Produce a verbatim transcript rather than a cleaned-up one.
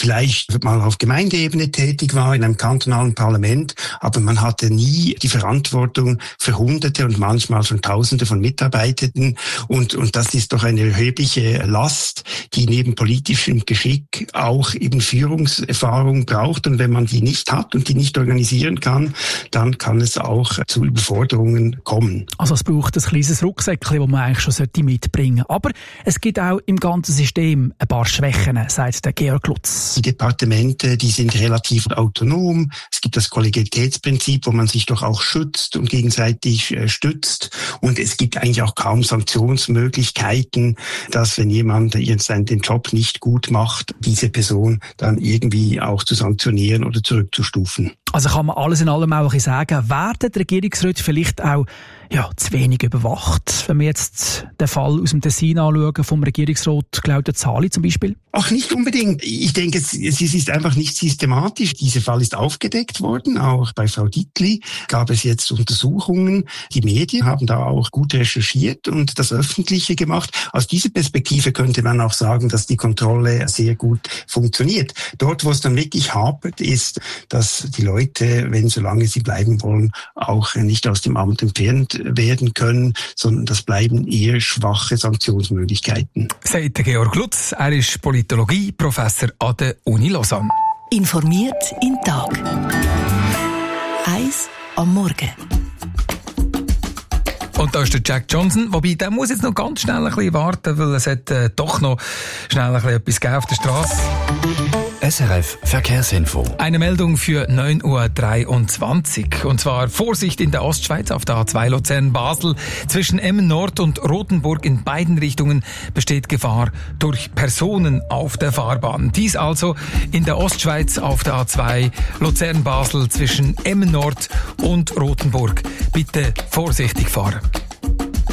vielleicht mal auf Gemeindeebene tätig war, in einem kantonalen Parlament, aber man hatte nie die Verantwortung für Hunderte und manchmal schon Tausende von Mitarbeitenden. Und, und das ist doch eine erhebliche Last, die neben politischem Geschick auch eben Führungserfahrung braucht. Und wenn man die nicht hat und die nicht organisieren kann, dann kann es auch zu Überforderungen kommen. Also es braucht ein kleines Rucksäckchen, das man eigentlich schon mitbringen sollte. Aber es gibt auch im ganzen System ein paar Schwächen, sagt der Georg Lutz. Die Departemente, die sind relativ autonom. Es gibt das Kollegialitätsprinzip, wo man sich doch auch schützt und gegenseitig äh, stützt. Und es gibt eigentlich auch kaum Sanktionsmöglichkeiten, dass wenn jemand jetzt den Job nicht gut macht, diese Person dann irgendwie auch zu sanktionieren oder zurückzustufen. Also kann man alles in allem auch sagen, werden die Regierungsräte vielleicht auch ja, zu wenig überwacht, wenn wir jetzt den Fall aus dem Tessin anschauen, vom Regierungsrat Claudio Zali zum Beispiel? Ach, nicht unbedingt. Ich denke, es, es ist einfach nicht systematisch. Dieser Fall ist aufgedeckt worden. Auch bei Frau Dittli gab es jetzt Untersuchungen. Die Medien haben da auch gut recherchiert und das Öffentliche gemacht. Aus dieser Perspektive könnte man auch sagen, dass die Kontrolle sehr gut funktioniert. Dort, wo es dann wirklich hapert, ist, dass die Leute, wenn solange sie bleiben wollen, auch nicht aus dem Amt entfernt werden können, sondern das bleiben eher schwache Sanktionsmöglichkeiten. Sagt Georg Lutz, er ist Politologie-Professor an der Uni Lausanne. Informiert in Tag. Eins am Morgen. Und da ist der Jack Johnson, wobei der muss jetzt noch ganz schnell ein bisschen warten, weil es hat äh, doch noch schnell ein bisschen etwas gegeben auf der Straße. S R F Verkehrsinfo. Eine Meldung für neun Uhr dreiundzwanzig. Und zwar Vorsicht in der Ostschweiz auf der A zwei Luzern-Basel. Zwischen Emmen Nord und Rothenburg in beiden Richtungen besteht Gefahr durch Personen auf der Fahrbahn. Dies also in der Ostschweiz auf der A zwei Luzern-Basel zwischen Emmen Nord und Rothenburg. Bitte vorsichtig fahren.